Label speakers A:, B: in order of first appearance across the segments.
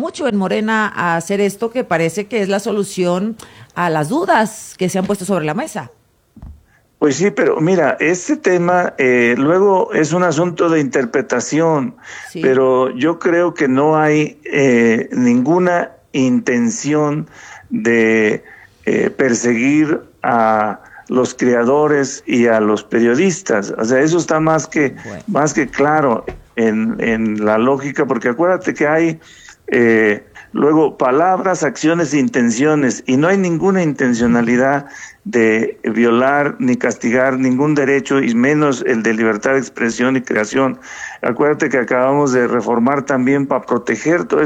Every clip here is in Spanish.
A: mucho en Morena a hacer esto, que parece que es la solución a las dudas que se han puesto sobre la mesa.
B: Pues sí, pero mira, este tema luego es un asunto de interpretación,
A: Sí.
B: pero yo creo que no hay ninguna intención de perseguir a los creadores y a los periodistas. O sea, eso está más que claro en la lógica, porque acuérdate que hay luego palabras, acciones e intenciones, y no hay ninguna intencionalidad de violar ni castigar ningún derecho, y menos el de libertad de expresión y creación. Acuérdate que acabamos de reformar también para proteger todo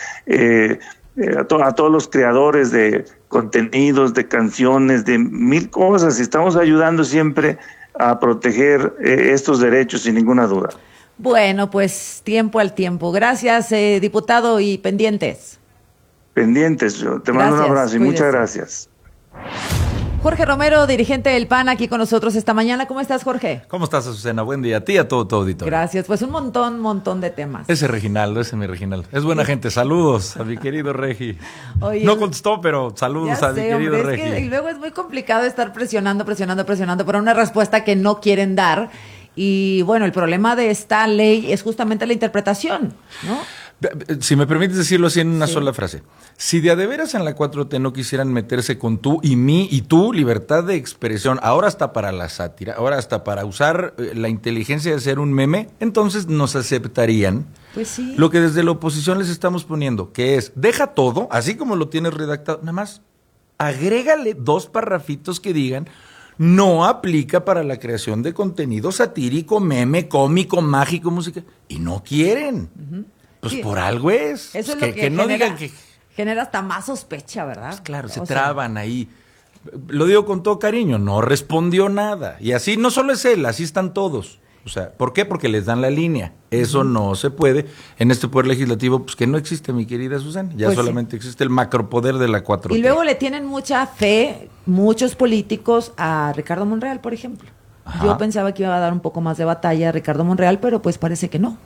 B: a todos los creadores de contenidos, de canciones, de mil cosas, y estamos ayudando siempre a proteger estos derechos sin ninguna duda.
A: Bueno, pues tiempo al tiempo. Gracias, diputado, y pendientes.
B: Pendientes, yo te mando un abrazo y muchas gracias.
A: Jorge Romero, dirigente del PAN, aquí con nosotros esta mañana. ¿Cómo estás, Jorge?
C: ¿Cómo estás, Azucena? Buen día a ti y a todo tu auditorio.
A: Gracias, pues un montón de temas.
C: Ese Reginaldo, ese es mi Reginaldo. Es buena gente. Saludos a mi querido Regi.
A: Oye,
C: no contestó, pero saludos a mi querido Regi.
A: Y luego es muy complicado estar presionando por una respuesta que no quieren dar. Y bueno, el problema de esta ley es justamente la interpretación, ¿no?
C: Si me permites decirlo así en una sola frase. Si de a de veras en la 4T no quisieran meterse con tú y mí y tú, libertad de expresión, ahora hasta para la sátira, ahora hasta para usar la inteligencia de hacer un meme, entonces nos aceptarían
A: pues sí.
C: Lo que desde la oposición les estamos poniendo, que es, deja todo, así como lo tienes redactado, nada más, agrégale 2 parrafitos que digan, no aplica para la creación de contenido satírico, meme, cómico, mágico, música, y no quieren. Uh-huh. Pues sí, por algo es.
A: Eso
C: pues
A: es que no
C: digan que...
A: Genera hasta más sospecha, ¿verdad?
C: Pues claro, se traban ahí. Lo digo con todo cariño, no respondió nada. Y así no solo es él, así están todos. O sea, ¿por qué? Porque les dan la línea. Eso no se puede. En este poder legislativo, pues que no existe, mi querida Susana. Ya pues solamente existe el macropoder de la 4T.
A: Y luego le tienen mucha fe muchos políticos a Ricardo Monreal, por ejemplo. Ajá. Yo pensaba que iba a dar un poco más de batalla a Ricardo Monreal, pero pues parece que no.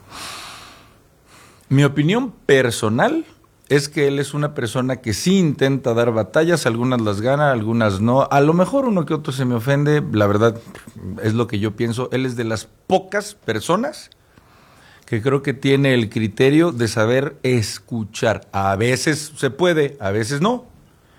C: Mi opinión personal es que él es una persona que sí intenta dar batallas, algunas las gana, algunas no. A lo mejor uno que otro se me ofende, la verdad es lo que yo pienso. Él es de las pocas personas que creo que tiene el criterio de saber escuchar. A veces se puede, a veces no.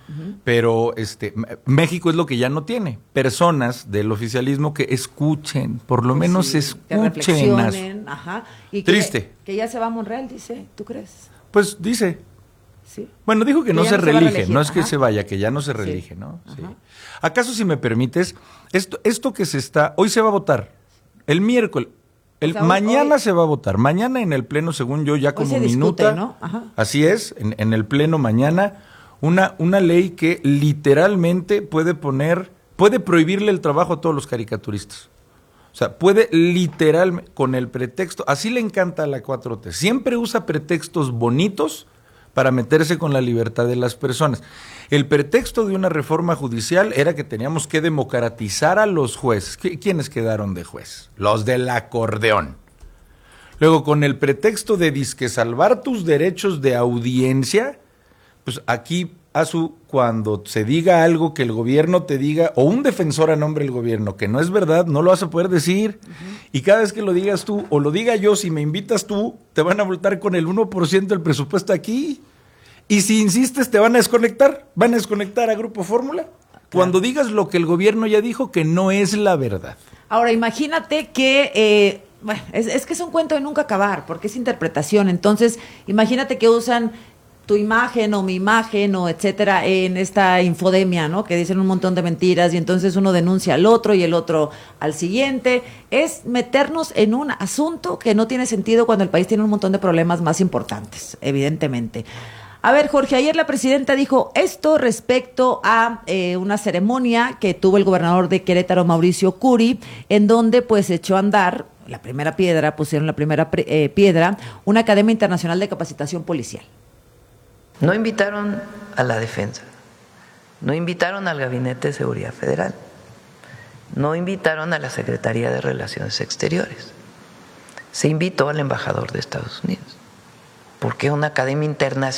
C: Pero México es lo que ya no tiene. Personas del oficialismo que escuchen, por lo menos escuchen.
A: Que reflexionen, ajá. Y
C: triste.
A: Que ya se va a Monreal, dice, ¿tú crees?
C: Pues dice.
A: Sí.
C: Bueno, dijo que no se reelige, no es que se vaya, que ya no se reelige,
A: sí.
C: ¿no? Sí. ¿Acaso, si me permites, esto que se está, hoy se va a votar, el miércoles, mañana hoy se va a votar, mañana en el pleno, según yo, ya como minuta,
A: ¿no? Ajá.
C: Así es, en el pleno mañana, una ley que literalmente puede prohibirle el trabajo a todos los caricaturistas. O sea, puede literalmente, con el pretexto, así le encanta a la 4T, siempre usa pretextos bonitos para meterse con la libertad de las personas. El pretexto de una reforma judicial era que teníamos que democratizar a los jueces. ¿Quiénes quedaron de juez? Los del acordeón. Luego, con el pretexto de disque salvar tus derechos de audiencia, pues aquí, cuando se diga algo que el gobierno te diga, o un defensor a nombre del gobierno, que no es verdad, no lo vas a poder decir. Y cada vez que lo digas tú, o lo diga yo, si me invitas tú, te van a voltar con el 1% del presupuesto aquí. Y si insistes, te van a desconectar a Grupo Fórmula. Claro. Cuando digas lo que el gobierno ya dijo, que no es la verdad.
A: Ahora, imagínate que, bueno, es que es un cuento de nunca acabar, porque es interpretación. Entonces, imagínate que usan tu imagen o mi imagen o etcétera en esta infodemia, ¿no? Que dicen un montón de mentiras y entonces uno denuncia al otro y el otro al siguiente. Es meternos en un asunto que no tiene sentido cuando el país tiene un montón de problemas más importantes, evidentemente. A ver, Jorge, ayer la presidenta dijo esto respecto a una ceremonia que tuvo el gobernador de Querétaro, Mauricio Curi, en donde pues echó a andar pusieron la primera piedra, una Academia Internacional de Capacitación Policial.
D: No invitaron a la defensa, no invitaron al Gabinete de Seguridad Federal, no invitaron a la Secretaría de Relaciones Exteriores, se invitó al embajador de Estados Unidos. ¿Por qué una academia internacional?